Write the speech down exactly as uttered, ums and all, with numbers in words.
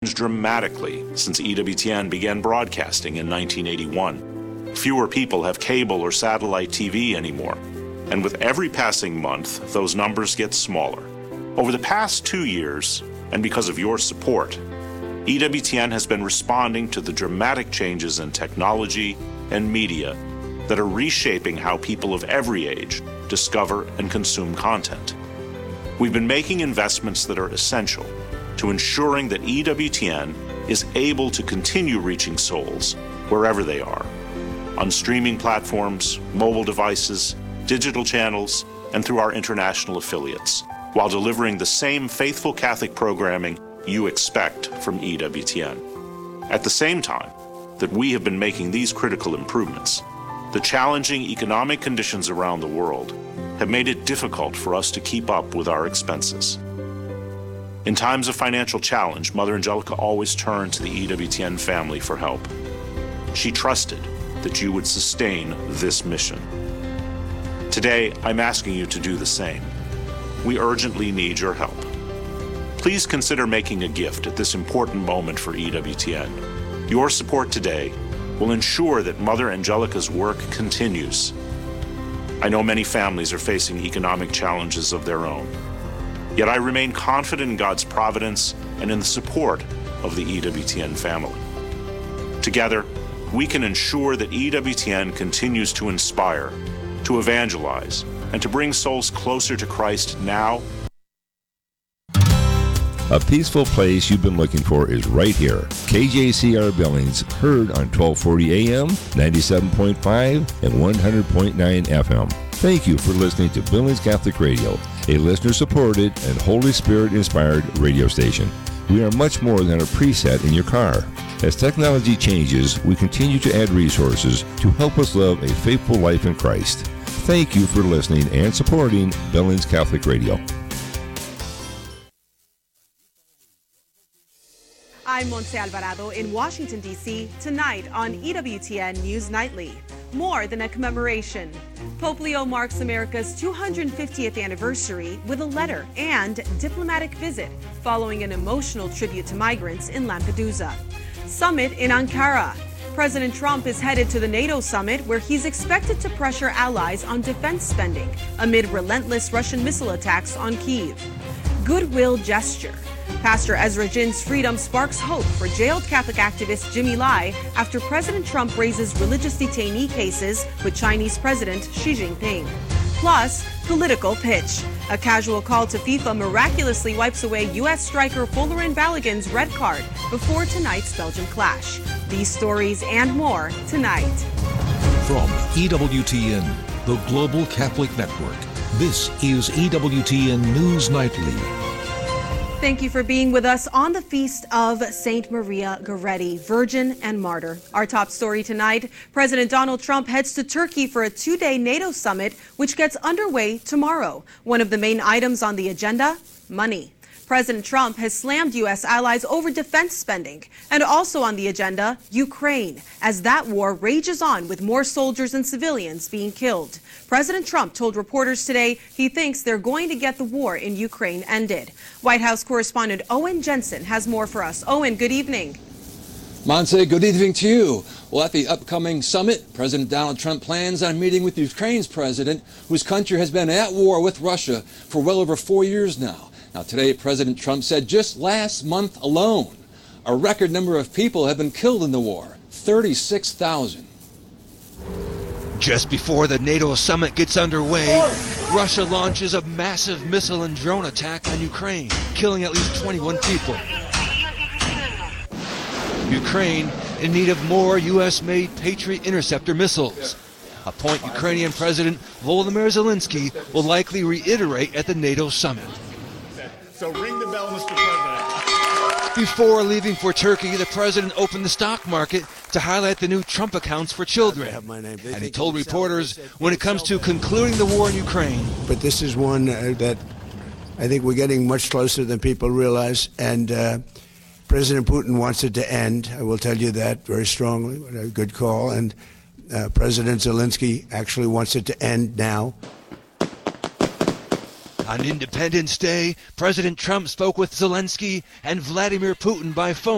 changed dramatically since E W T N began broadcasting in nineteen eighty-one. Fewer people have cable or satellite T V anymore, and with every passing month, those numbers get smaller. Over the past two years, and because of your support, E W T N has been responding to the dramatic changes in technology and media that are reshaping how people of every age discover and consume content. We've been making investments that are essential to ensuring that E W T N is able to continue reaching souls wherever they are, on streaming platforms, mobile devices, digital channels, and through our international affiliates, while delivering the same faithful Catholic programming you expect from E W T N. At the same time that we have been making these critical improvements, the challenging economic conditions around the world have made it difficult for us to keep up with our expenses. In times of financial challenge, Mother Angelica always turned to the E W T N family for help. She trusted that you would sustain this mission. Today, I'm asking you to do the same. We urgently need your help. Please consider making a gift at this important moment for E W T N. Your support today will ensure that Mother Angelica's work continues. I know many families are facing economic challenges of their own, yet I remain confident in God's providence and in the support of the E W T N family. Together, we can ensure that E W T N continues to inspire, to evangelize, and to bring souls closer to Christ now. A peaceful place you've been looking for is right here. K J C R Billings, heard on twelve forty A M, ninety-seven point five, and one hundred point nine F M. Thank you for listening to Billings Catholic Radio, a listener-supported and Holy Spirit-inspired radio station. We are much more than a preset in your car. As technology changes, we continue to add resources to help us live a faithful life in Christ. Thank you for listening and supporting Billings Catholic Radio. I'm Montse Alvarado in Washington, D C, tonight on E W T N News Nightly. More than a commemoration. Pope Leo marks America's two hundred fiftieth anniversary with a letter and diplomatic visit following an emotional tribute to migrants in Lampedusa. Summit in Ankara. President Trump is headed to the NATO summit where he's expected to pressure allies on defense spending amid relentless Russian missile attacks on Kyiv. Goodwill gesture. Pastor Ezra Jin's freedom sparks hope for jailed Catholic activist Jimmy Lai after President Trump raises religious detainee cases with Chinese President Xi Jinping. Plus, political pitch. A casual call to FIFA miraculously wipes away U S striker Folarin Balogun's red card before tonight's Belgium clash. These stories and more tonight. From E W T N, the Global Catholic Network, this is E W T N News Nightly. Thank you for being with us on the feast of Saint Maria Goretti, Virgin and Martyr. Our top story tonight, President Donald Trump heads to Turkey for a two-day NATO summit, which gets underway tomorrow. One of the main items on the agenda, money. President Trump has slammed U S allies over defense spending. And also on the agenda, Ukraine, as that war rages on with more soldiers and civilians being killed. President Trump told reporters today he thinks they're going to get the war in Ukraine ended. White House correspondent Owen Jensen has more for us. Owen, good evening. Montse, good evening to you. Well, at the upcoming summit, President Donald Trump plans on meeting with Ukraine's president, whose country has been at war with Russia for well over four years now. Now, today, President Trump said just last month alone, a record number of people have been killed in the war, thirty-six thousand. Just before the NATO summit gets underway, Russia launches a massive missile and drone attack on Ukraine, killing at least twenty-one people. Ukraine in need of more U S-made Patriot interceptor missiles, a point Ukrainian President Volodymyr Zelensky will likely reiterate at the NATO summit. So ring the bell, Mister President. Before leaving for Turkey, the president opened the stock market to highlight the new Trump accounts for children. And he told reporters when it comes to concluding the war in Ukraine. But this is one uh, that I think we're getting much closer than people realize. And uh, President Putin wants it to end. I will tell you that very strongly. A good call. And uh, President Zelensky actually wants it to end now. On Independence Day, President Trump spoke with Zelensky and Vladimir Putin by phone.